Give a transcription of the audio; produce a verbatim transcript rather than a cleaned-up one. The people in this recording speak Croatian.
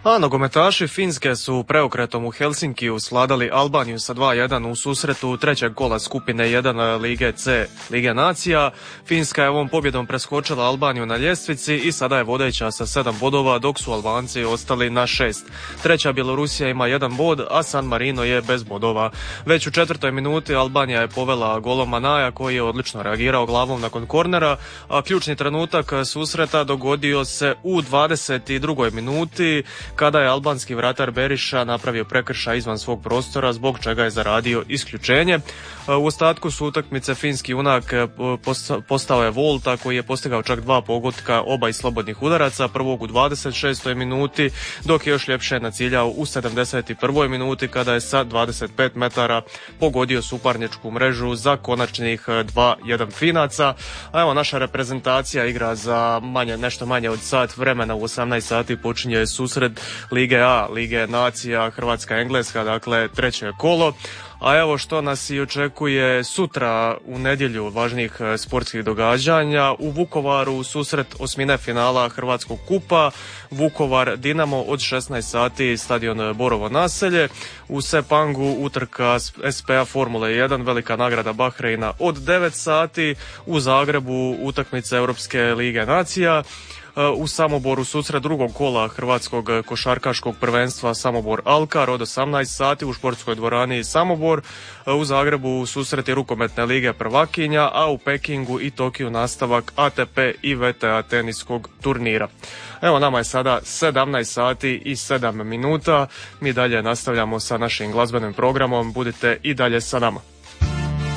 A nogometaši Finske su preokretom u Helsinkiju svladali Albaniju sa dva jedan u susretu trećeg kola skupine jedan Lige C, Lige nacija. Finska je ovom pobjedom preskočila Albaniju na ljestvici i sada je vodeća sa sedam bodova, dok su Albanci ostali na šest. Treća Bjelorusija ima jedan bod, a San Marino je bez bodova. Već u četvrtoj minuti Albanija je povela golom Manaja, koji je odlično reagirao glavom nakon kornera, a ključni trenutak susreta dogodio se u dvadeset drugoj minuti, kada je albanski vratar Beriša napravio prekršaj izvan svog prostora, zbog čega je zaradio isključenje. U ostatku su utakmice finski junak postao je Volta, koji je postigao čak dva pogotka, oba iz slobodnih udaraca, prvog u dvadeset šestoj minuti, dok je još ljepše naciljao u sedamdeset prvoj minuti, kada je sa dvadeset pet metara pogodio suparničku mrežu za konačnih dva jedan Finaca. A evo, naša reprezentacija igra za manje, nešto manje od sat vremena. U osamnaest sati počinje susret Lige A, Lige nacija, Hrvatska-Engleska, dakle treće kolo. A evo što nas i očekuje sutra u nedjelju važnijih sportskih događanja. U Vukovaru susret osmine finala Hrvatskog kupa, Vukovar Dinamo od šesnaest sati, stadion Borovo naselje. U Sepangu utrka S P A Formule jedan, velika nagrada Bahreina od devet sati. U Zagrebu utakmice Europske lige nacija. U Samoboru susret drugog kola Hrvatskog košarkaškog prvenstva Samobor Alkar od osamnaest sati u športskoj dvorani Samobor. U Zagrebu susreti rukometne lige prvakinja, a u Pekingu i Tokiju nastavak A T P i V T A teniskog turnira. Evo, nama je sada sedamnaest sati i sedam minuta. Mi dalje nastavljamo sa našim glazbenim programom. Budite i dalje sa nama.